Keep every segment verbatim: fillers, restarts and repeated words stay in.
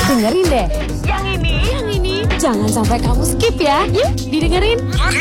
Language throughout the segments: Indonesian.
Dengerin deh. Yang ini, yang ini. Jangan sampai kamu skip ya. Yuk, didengerin.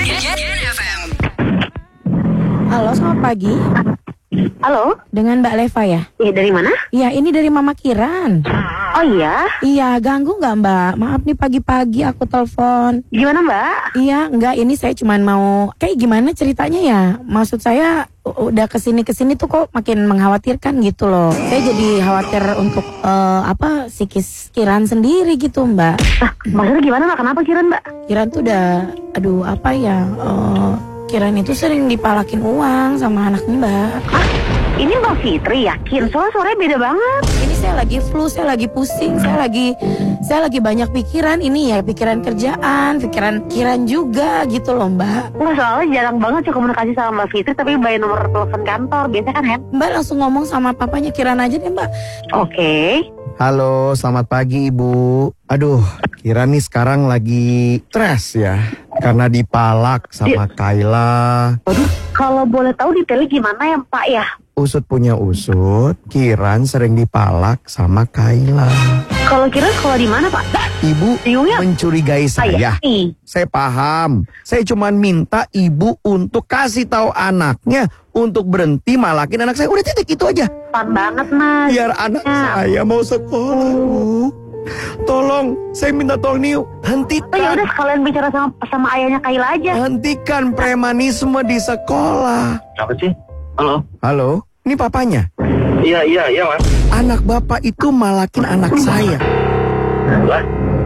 Halo, selamat pagi. Halo, Dengan Mbak Leva ya? iya dari mana? Iya, ini dari Mama Kiran. Oh iya, Iya, ganggu nggak Mbak? Maaf nih pagi-pagi aku telepon. gimana Mbak? Iya, enggak, ini saya cuman mau kayak gimana ceritanya ya? Maksud saya u- udah kesini-kesini tuh kok makin mengkhawatirkan gitu loh. Saya jadi khawatir untuk eh, apa psikis Kiran sendiri gitu Mbak. Ah, maksudnya gimana Mbak? Kenapa Kiran Mbak? Kiran tuh udah, aduh apa ya? eh, Kiran itu sering dipalakin uang sama anak Mbak. Ah, ini Mbak Fitri yakin? Soalnya suaranya beda banget. Ini saya lagi flu, saya lagi pusing, saya lagi saya lagi banyak pikiran ini ya, pikiran kerjaan, pikiran Kiran juga gitu loh Mbak. Nggak, soalnya jarang banget sih komunikasi sama Mbak Fitri, tapi by nomor telepon kantor. Biasa kan, Hen? Mbak langsung ngomong sama papanya Kiran aja deh Mbak. Oke. Halo, selamat pagi Ibu. Aduh, Kira nih sekarang lagi stres ya. Karena dipalak sama Kayla. Waduh, kalau boleh tahu detailnya gimana ya Pak ya? Usut punya usut, Kiran sering dipalak sama Kayla. Kalau Kiran sekolah di mana Pak? Ibu Bingung ya? mencurigai saya. Nih. Saya paham. Saya cuma minta ibu untuk kasih tahu anaknya untuk berhenti malakin anak saya. Udah titik itu aja. Pan banget Mas. Biar anak Ya. saya mau sekolah, Bu. Tolong, saya minta tolong nih, Oh ya hentikan. udah sekalian bicara sama sama ayahnya Kayla aja. Hentikan premanisme di sekolah. Apa sih? Halo? Halo, ini papanya. Iya, iya, iya mas. Anak bapak itu malakin anak saya. Lah?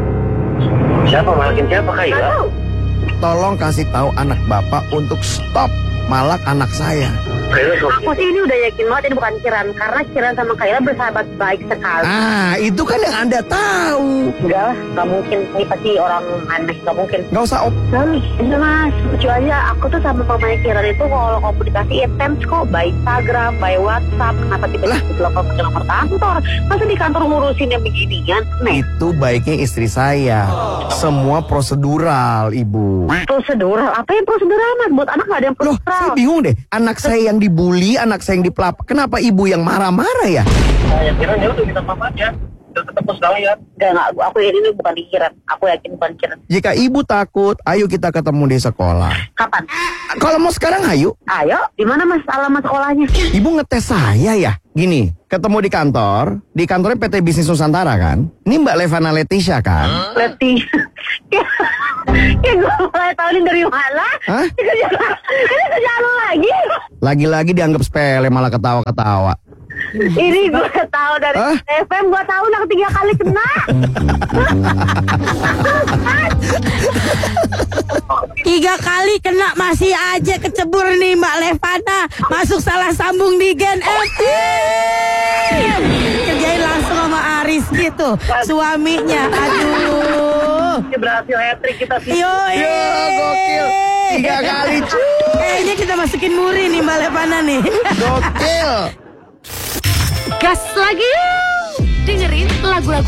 Siapa malakin siapa Kayla? Tahu. Tolong kasih tahu anak bapak untuk stop malak anak saya. Kayla kok? Aku sih ini udah yakin banget ini bukan Kiran, karena Kiran sama Kayla bersahabat baik sekali. Ah, itu kan yang Anda tahu. Enggak lah, nggak mungkin. Ini pasti orang aneh, nggak mungkin. Gak usah op. Nah, ini mas, lucu aja. Aku tuh sama mamanya Kiran itu kalau komunikasi intens kok. By Instagram, by WhatsApp. Kenapa tiba-tiba telepon ke nomor kantor? Masa di kantor ngurusin yang beginian? Nih, Itu baiknya istri saya. Semua prosedural, Ibu. prosedural. Apa yang prosedural mas? Buat anak nggak ada yang Loh, prosedural. saya bingung deh. Anak saya yang dibully, anak saya yang dipelap. Kenapa ibu yang marah-marah ya? Saya kira ya udah minta maaf aja. Udah ketemu sekalian. Enggak, enggak. Aku yakin ini bukan di Kiran. Aku yakin bukan Kiran. Jika ibu takut, ayo kita ketemu di sekolah. Kapan? Kalau mau sekarang, ayo. Ayo, di mana mas alamat sekolahnya? Ibu ngetes saya ya? Gini, ketemu di kantor. Di kantornya P T Bisnis Nusantara kan? Ini Mbak Levana Leticia kan? Leti. Ya, ya gue mulai tahu ini dari mana? Hah? Ini kerjaan, ini kerjaan lo lagi. Lagi-lagi dianggap sepele, malah ketawa-ketawa. Ini gue tahu dari Hah? F M, gue tahu nak tiga kali kena. Tiga kali kena masih aja kecebur nih Mbak Levana. Masuk salah sambung di Gen F M. Kerjain langsung sama Aris gitu, suaminya. Aduh. Ini berhasil hat-trick kita sih. Yo, Ya, gokil. Tiga kali, cuy. Kayaknya kita masukin Muri nih Mbak Levana nih. Gokil. Gas lagi yuk. Dengerin lagu-lagu